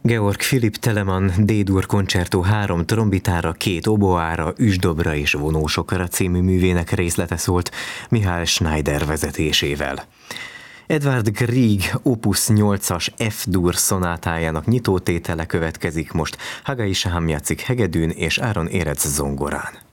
Georg Philipp Telemann D-dur koncertó 3 trombitára, 2 oboára, üsdobra és vonósokra című művének részlete szólt Mihály Schneider vezetésével. Edvard Grieg Opus 8-as F-dur szonátájának nyitótétele következik most. Hagai Sáhamjátszik hegedűn és Áron Érec zongorán.